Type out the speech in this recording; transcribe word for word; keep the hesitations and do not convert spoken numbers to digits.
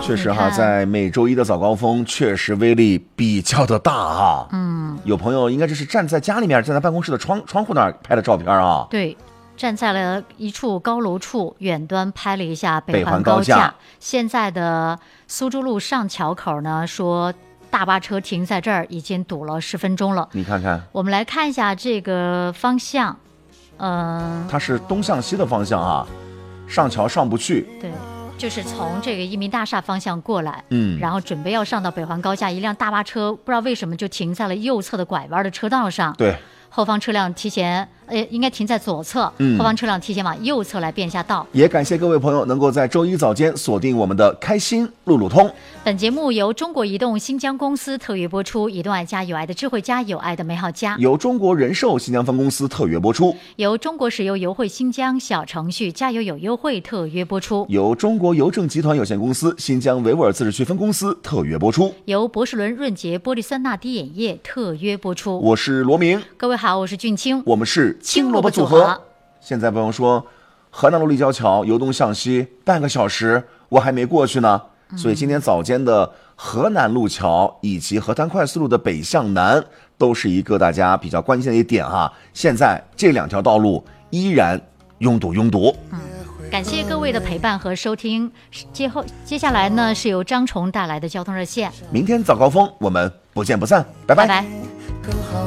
确实哈，在每周一的早高峰，确实威力比较的大啊。 嗯， 有朋友应该这是站在家里面，站在办公室的窗窗户那儿拍的照片啊。 对，站在了一处高楼处，远端拍了一下北环环高架。 架。现在的苏州路上桥口呢，说大巴车停在这儿已经堵了十分钟了。 你看看， 我们来看一下这个方向，嗯、呃， 它是东向西的方向啊，上桥上不去。 对。就是从这个一民大厦方向过来， 嗯， 然后准备要上到北环高架，一辆大巴车不知道为什么就停在了右侧的拐弯的车道上。 对， 后方车辆提前，呃，应该停在左侧， 嗯， 后方车辆提前往右侧来变下道。 也感谢各位朋友能够在周一早间锁定我们的开心路路通。 本节目由中国移动新疆公司特约播出，移动爱家有爱的智慧家，有爱的美好家。 由中国人寿新疆分公司特约播出。 由中国石油油汇新疆小程序加油有优惠特约播出。 由中国邮政集团有限公司新疆维吾尔自治区分公司特约播出。 由博士伦润洁玻璃酸钠滴眼液特约播出。 我是罗明， 各位好，我是俊清， 我们是青萝卜组合。现在朋友说，河南路立交桥由东向西半个小时，我还没过去呢。所以今天早间的河南路桥以及河滩快速路的北向南都是一个大家比较关心的一点哈。现在这两条道路依然拥堵拥堵。 嗯，感谢各位的陪伴和收听。接后接下来呢是由张崇带来的交通热线。 明天早高峰我们不见不散，拜拜。 拜拜。